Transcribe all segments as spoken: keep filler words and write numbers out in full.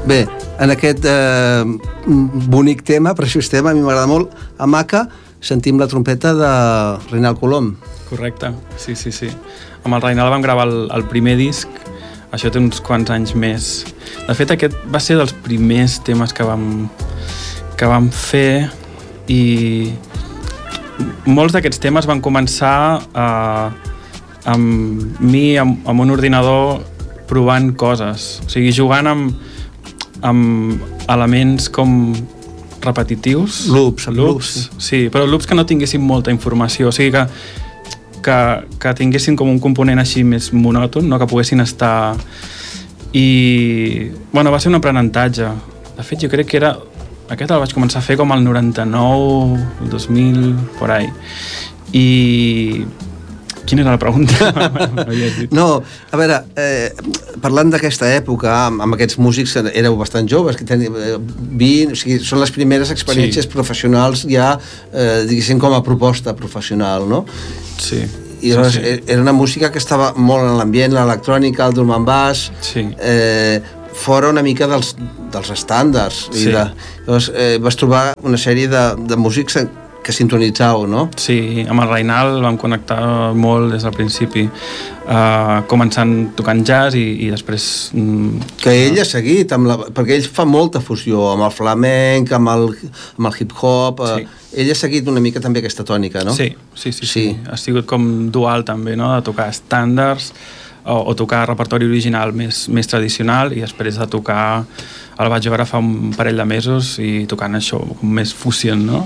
Bé, en aquest eh, bonic tema, preciós tema, a mi m'agrada molt, a Maca sentim la trompeta de Reinald Colom. Correcte, sí, sí, sí. Amb el Reinald vam gravar el, el primer disc, això té uns quants anys més. De fet, aquest va ser dels primers temes que vam, que vam fer i molts d'aquests temes van començar eh, amb mi, amb, amb un ordinador, provant coses, o sigui, jugant amb amb elements com repetitius. Loops, amb loops. loops. Sí, però loops que no tinguessin molta informació, o sigui que, que, que tinguessin com un component així més monòton, no? Que poguessin estar... I, bueno, va ser un aprenentatge. De fet, jo crec que era... Aquest el vaig començar a fer com el noranta-nou, el dos mil, por ahí. I... Quina era la pregunta? No, a veure, eh, parlant d'aquesta època, amb, amb aquests músics éreu bastant joves, que ten, eh, vint, o sigui, són les primeres experiències sí. professionals ja, eh, diguéssim, com a proposta professional, no? Sí. I llavors sí, sí. era una música que estava molt en l'ambient, l'electrònica, el drum and bass, sí. eh, fora una mica dels, dels estàndards. Sí. I de, llavors eh, vas trobar una sèrie de, de músics que sintonitzau, no? Sí, amb el Reinald vam connectar molt des del principi, uh, començant tocant jazz i, i després... Mm, que ell ha seguit, amb la, perquè ell fa molta fusió amb el flamenc, amb el, amb el hip-hop... Uh, sí. Ell ha seguit una mica també aquesta tònica, no? Sí, sí, sí, sí. sí. Ha sigut com dual també, no? De tocar estàndards o, o tocar repertori original més, més tradicional i després de tocar... El vaig veure fa un parell de mesos i tocant això, com més fusion, no?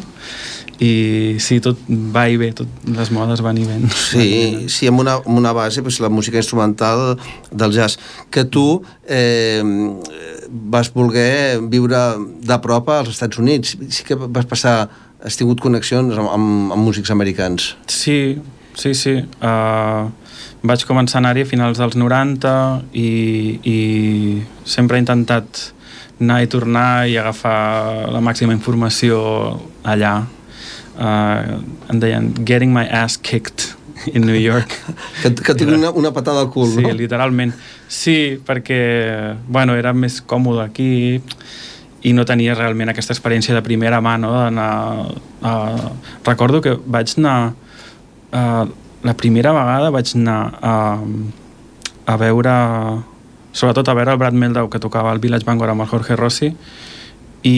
I sí, tot va i ve, tot, les modes van i ven. Sí, sí, amb una, amb una base, doncs, la música instrumental del jazz, que tu eh, vas voler viure de prop als Estats Units. Sí que vas passar, has tingut connexions amb, amb, amb músics americans. Sí, sí, sí. Uh, vaig començar a anar-hi a finals dels noranta i, i sempre he intentat anar i tornar i agafar la màxima informació allà. Uh, en deien getting my ass kicked in New York. que que tinc una, una patada al cul, sí, no? Sí, literalment. Sí, perquè bueno, era més còmode aquí i no tenia realment aquesta experiència de primera mà, no? D'anar, uh, recordo que vaig anar uh, la primera vegada vaig anar uh, a veure sobretot a veure el Brad Mehldau que tocava al Village Vanguard amb el Jorge Rossi i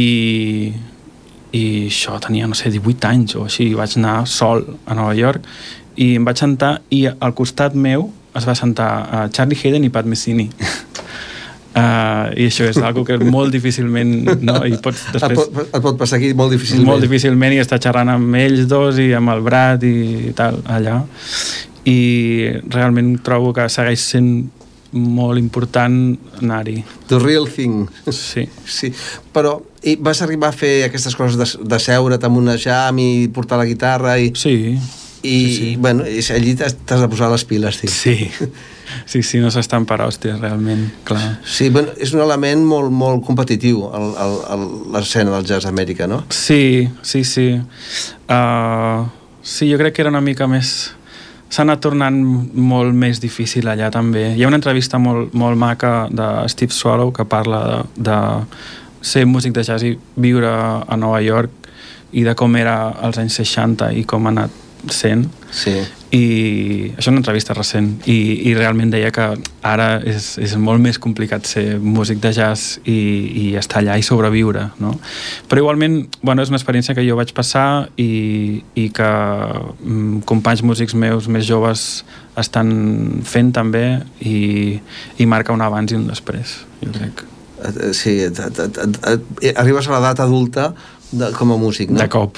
i això tenia, no sé, divuit anys o així, vaig anar sol a Nova York i em vaig sentar i al costat meu es va sentar uh, Charlie Haden i Pat Metheny. Uh, i això és algo que molt difícilment no? I pots després... et, pot, et pot passar aquí molt difícilment molt difícilment i estar xerrant amb ells dos i amb el Brad i tal allà i realment trobo que segueix sent molt important anar-hi. The real thing. Sí. Sí. Però i vas arribar a fer aquestes coses de, de seure't amb una jam i portar la guitarra i... Sí. I, sí, sí. bueno, i allí t'has de posar les piles, dic. Sí. Sí, sí, no s'estan per hòsties, realment, clar. Sí, bueno, és un element molt, molt competitiu, l'escena del jazz a Amèrica, no? Sí, sí, sí. Uh, sí, jo crec que era una mica més... S'ha anat tornant molt més difícil allà també. Hi ha una entrevista molt, molt maca de Steve Swallow que parla de, de ser músic de jazz i viure a Nova York i de com era als anys seixanta i com ha anat sent. Sí. I això és una entrevista recent i, i realment deia que ara és, és molt més complicat ser músic de jazz i, i estar allà i sobreviure, no? Però igualment, bueno, és una experiència que jo vaig passar i, i que mm, companys músics meus més joves estan fent també i, i marca un abans i un després, jo crec. Sí, arribes a l'edat adulta de, com a músic, no? De cop.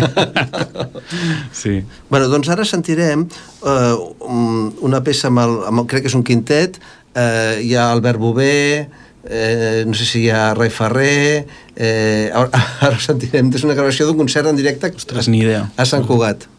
Sí. Bueno, doncs ara sentirem uh, una peça amb el, amb el, crec que és un quintet, uh, hi ha Albert Bové, eh, no sé si hi ha Ray Ferrer, eh, ara, ara sentirem, és una gravació d'un concert en directe. Ostres, ni idea. A Sant Cugat.